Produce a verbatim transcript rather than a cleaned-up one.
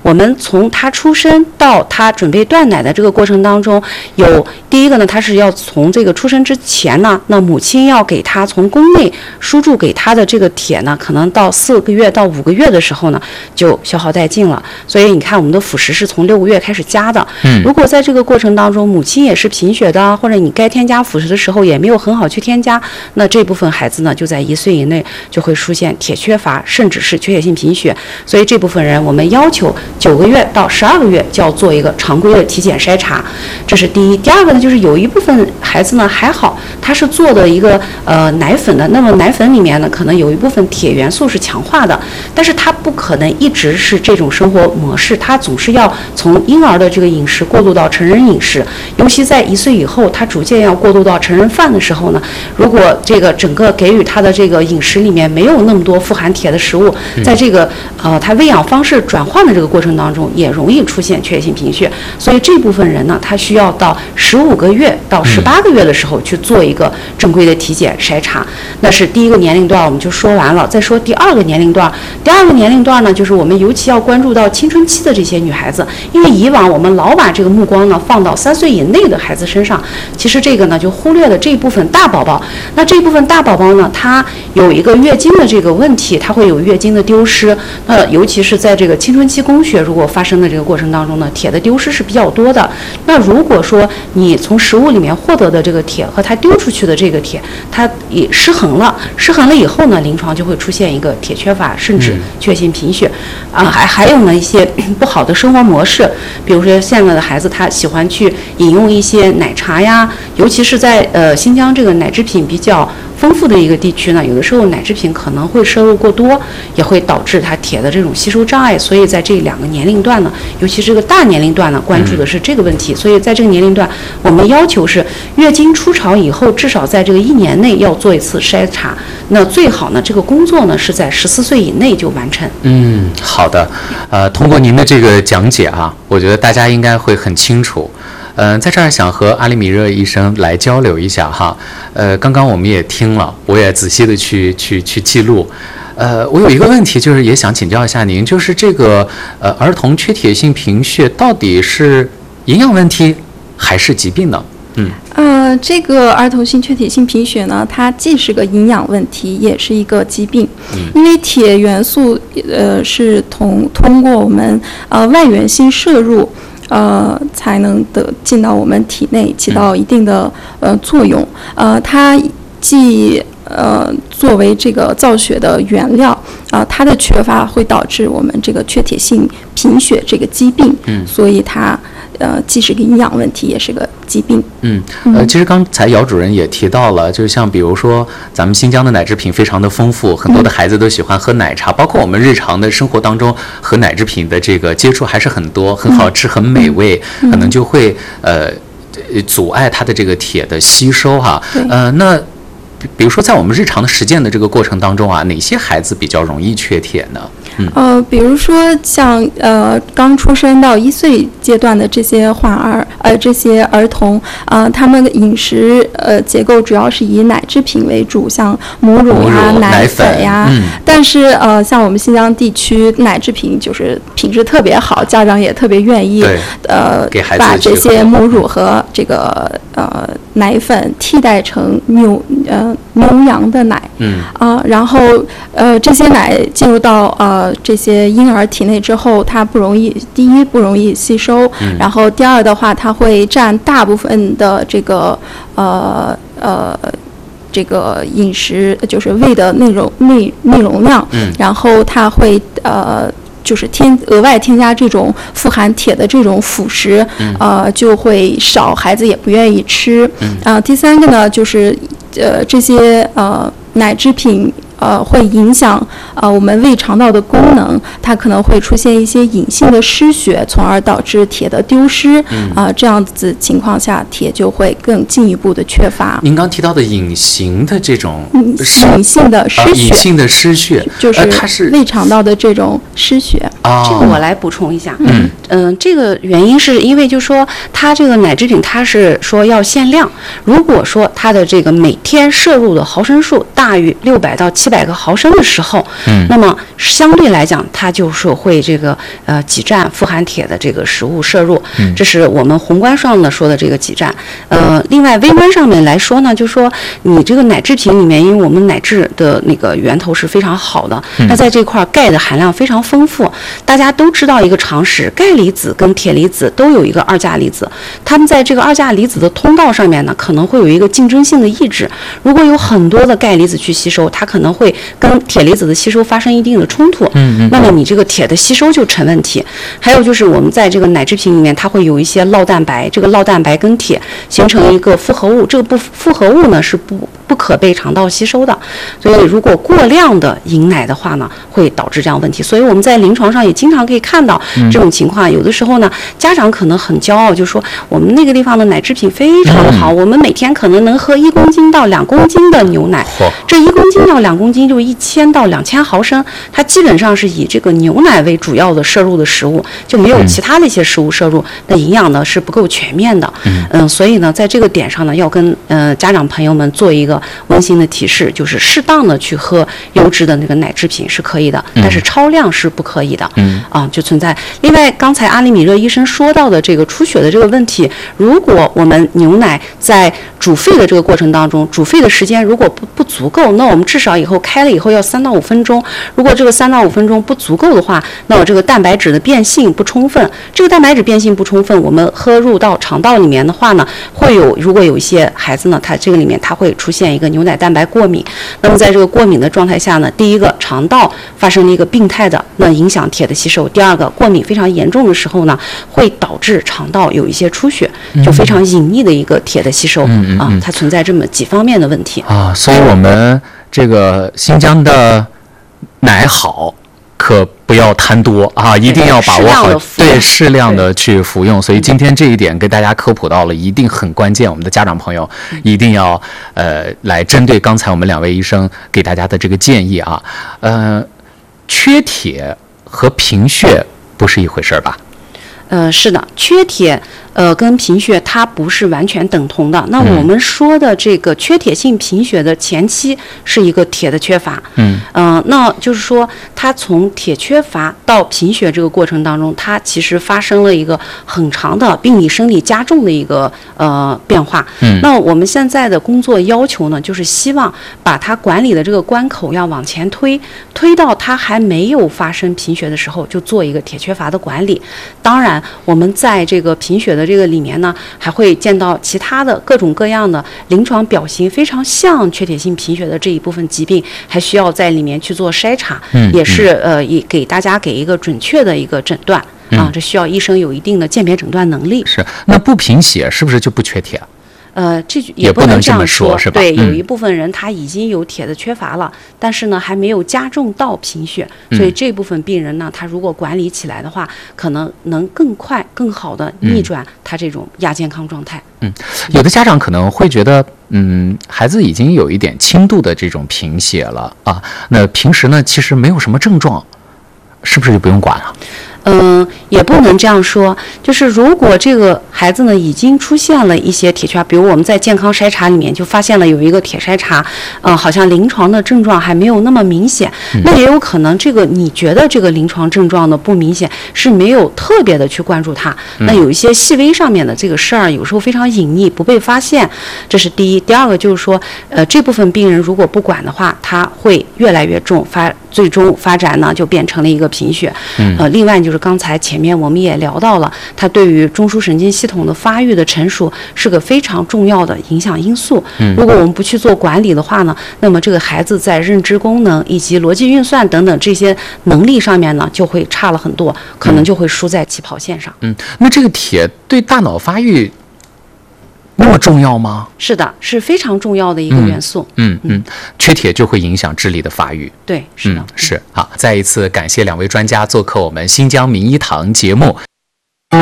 我们从他出生到他准备断奶的这个过程当中，有第一个呢，他是要从这个出生之前呢，那母亲要给他从宫内输注给他的这个铁呢，可能到四个月到五个月的时候呢，就消耗殆尽了。所以你看，我们的辅食是从六个月开始加的。嗯，如果在这个过程当中，母亲也是贫血的，或者你该添加辅食的时候也没有很好去添加，那这部分孩子呢，就在一岁以内就会出现铁缺乏，甚至是缺血性贫血。所以这部分人，我们要求九个月到十二个月就要做一个常规的体检筛查，这是第一。第二个呢，就是有一部分孩子呢还好，他是做的一个呃奶粉的，那么奶粉里面呢，可能有一部分铁元素是强化的，但是他不可能一直是这种生活模式，他总是要从婴儿的这个饮食过渡到成人饮食，尤其在一岁以后，他逐渐要过渡到成人饭的时候呢，如果这个整个给予他的这个饮食里面没有那么多富含铁的食物，在这个呃他喂养方式转换的这个过程当中，也容易出现缺血性贫血。所以这部分人呢，他需要到十五个月到十八个月的时候去做一个正规的体检筛查。那是第一个年龄段，我们就说完了。再说第二个年龄段，第二个年龄段呢，就是我们尤其要关注到青春期的这些女孩子，因为以往我们老把这个目光呢放到三岁以内的孩子身上，其实这个呢就忽略了这一部分大宝宝。那这一部分大宝宝呢，他有一个月经的这个问题，他会有月经的丢失。那尤其是在这个青春期宫血如果发生的这个过程当中呢，铁的丢失是比较多的。那如果说你从食物里面获得的这个铁和它丢出去的这个铁，它也失衡了，失衡了以后呢，临床就会出现一个铁缺乏，甚至缺血性贫血。啊，还还有呢一些不好的生活模式，比如说现在的孩子他喜欢去饮用一些奶茶呀，尤其是在呃新疆这个奶制品比较丰富的一个地区呢，有的时候奶制品可能会摄入过多，也会导致它铁的这种吸收障碍。所以在这两个年龄段呢，尤其这个大年龄段呢，关注的是这个问题。所以在这个年龄段，我们要求是月经初潮以后，至少在这个一年内要做一次筛查。那最好呢，这个工作呢是在十四岁以内就完成。 嗯，好的。呃，通过您的这个讲解啊，我觉得大家应该会很清楚。嗯、呃，在这儿想和阿里米热医生来交流一下哈。呃，刚刚我们也听了，我也仔细的去去去记录。呃，我有一个问题，就是也想请教一下您，就是这个呃儿童缺铁性贫血到底是营养问题还是疾病呢？嗯。 呃，这个儿童性缺铁性贫血呢，它既是个营养问题，也是一个疾病。嗯、因为铁元素呃是通通过我们呃外源性摄入。呃，才能得进到我们体内，起到一定的呃作用。呃，它既呃作为这个造血的原料啊、呃，它的缺乏会导致我们这个缺铁性贫血这个疾病。嗯，所以它呃既是个营养问题，也是个疾病。嗯， 呃，其实刚才姚主任也提到了，就像比如说咱们新疆的奶制品非常的丰富，很多的孩子都喜欢喝奶茶，嗯、包括我们日常的生活当中和奶制品的这个接触还是很多，很好吃，很美味，嗯、可能就会呃阻碍它的这个铁的吸收哈。呃，那比如说在我们日常的实践的这个过程当中啊，哪些孩子比较容易缺铁呢？嗯、 呃，比如说像呃刚出生到一岁阶段的这些患儿，呃这些儿童，呃他们的饮食呃结构主要是以奶制品为主，像母乳呀、 母乳奶粉呀。嗯、但是呃像我们新疆地区奶制品就是品质特别好，家长也特别愿意呃把这些母乳和这个呃奶粉替代成牛呃牛羊的奶。嗯啊、呃，然后呃这些奶进入到呃。这些婴儿体内之后，它不容易，第一不容易吸收，嗯、然后第二的话，它会占大部分的这个呃呃这个饮食就是胃的内容内内容量，嗯、然后它会呃就是添额外添加这种富含铁的这种辅食，嗯、呃就会少，孩子也不愿意吃。嗯、啊，第三个呢就是呃这些呃奶制品。呃，会影响呃我们胃肠道的功能，它可能会出现一些隐性的失血，从而导致铁的丢失。嗯，啊、呃，这样子情况下，铁就会更进一步的缺乏。 您刚提到的隐形的这种隐隐性的失血，呃、 隐性的失血， 就是它是胃肠道的这种失血。 哦、这个我来补充一下。嗯嗯、呃，这个原因是因为就说它这个奶制品，它是说要限量。如果说它的这个每天摄入的毫升数大于六百到七百。 百个毫升的时候，嗯，那么相对来讲，它就是会这个呃几占富含铁的这个食物摄入，嗯，这是我们宏观上的说的这个几占。呃，另外微观上面来说呢，就说你这个奶制品里面，因为我们奶制的那个源头是非常好的，嗯、那在这块钙的含量非常丰富。大家都知道一个常识，钙离子跟铁离子都有一个二价离子，它们在这个二价离子的通道上面呢，可能会有一个竞争性的抑制。如果有很多的钙离子去吸收，它可能会跟铁离子的吸收发生一定的冲突，嗯嗯，那么你这个铁的吸收就成问题。还有就是我们在这个奶制品里面，它会有一些酪蛋白，这个酪蛋白跟铁形成一个复合物，这个不复合物呢是不不可被肠道吸收的，所以如果过量的饮奶的话呢，会导致这样问题。所以我们在临床上也经常可以看到这种情况，有的时候呢，家长可能很骄傲，就说我们那个地方的奶制品非常的好，我们每天可能能喝一公斤到两公斤的牛奶，这一公斤到两公斤就一千到两千毫升，它基本上是以这个牛奶为主要的摄入的食物，就没有其他的一些食物摄入，那营养呢是不够全面的。嗯，所以呢，在这个点上呢，要跟呃家长朋友们做一个温馨的提示，就是适当的去喝优质的那个奶制品是可以的，但是超量是不可以的。嗯，啊，就存在。另外，刚才阿里米热医生说到的这个出血的这个问题，如果我们牛奶在煮沸的这个过程当中，煮沸的时间如果不不足够，那我们至少以后开了以后要三到五分钟。如果这个三到五分钟不足够的话，那我这个蛋白质的变性不充分，这个蛋白质变性不充分，我们喝入到肠道里面的话呢，会有如果有一些孩子呢，他这个里面他会出现一个牛奶蛋白过敏。那么在这个过敏的状态下呢，第一个肠道发生了一个病态的，那影响铁的吸收；第二个过敏非常严重的时候呢，会导致肠道有一些出血，就非常隐匿的一个铁的吸收、嗯、啊，它存在这么几方面的问题啊。所以我们这个新疆的奶好，可不要贪多啊，一定要把握好，对，适量的去服用。所以今天这一点给大家科普到了，一定很关键。我们的家长朋友一定要呃来针对刚才我们两位医生给大家的这个建议啊，呃，缺铁和贫血不是一回事吧？ 呃，是的，缺铁呃跟贫血它不是完全等同的。那我们说的这个缺铁性贫血的前期是一个铁的缺乏，嗯，呃，那就是说它从铁缺乏到贫血这个过程当中，它其实发生了一个很长的病理生理加重的一个呃变化。嗯，那我们现在的工作要求呢，就是希望把它管理的这个关口要往前推，推到它还没有发生贫血的时候，就做一个铁缺乏的管理。当然，我们在这个贫血的这个里面呢，还会见到其他的各种各样的临床表型非常像缺铁性贫血的这一部分疾病，还需要在里面去做筛查，嗯、也是呃，也给大家给一个准确的一个诊断、嗯、啊，这需要医生有一定的鉴别诊断能力。 是，那不贫血是不是就不缺铁？ 呃，这也不能这样说，是吧？ 对，有一部分人他已经有铁的缺乏了，嗯、但是呢还没有加重到贫血，所以这部分病人呢，他如果管理起来的话，可能能更快、更好的逆转他这种亚健康状态。 嗯，有的家长可能会觉得，嗯，孩子已经有一点轻度的这种贫血了啊，那平时呢其实没有什么症状，是不是就不用管了？ 嗯，也不能这样说。就是如果这个孩子呢已经出现了一些铁缺乏，比如我们在健康筛查里面就发现了有一个铁筛查，呃，好像临床的症状还没有那么明显，嗯、那也有可能这个你觉得这个临床症状的不明显，是没有特别的去关注它。嗯、那有一些细微上面的这个事儿，有时候非常隐匿，不被发现，这是第一。第二个就是说，呃，这部分病人如果不管的话，他会越来越重，发最终发展呢就变成了一个贫血。嗯、呃，另外就是。就是刚才前面我们也聊到了，它对于中枢神经系统的发育的成熟是个非常重要的影响因素。嗯，如果我们不去做管理的话呢，那么这个孩子在认知功能以及逻辑运算等等这些能力上面呢，就会差了很多，可能就会输在起跑线上。 嗯，那这个铁对大脑发育那么重要吗？ 是的，是非常重要的一个元素。 嗯 嗯, 嗯，缺铁就会影响智力的发育。 对，是的， 嗯、是。好，再一次感谢两位专家做客我们新疆名医堂节目。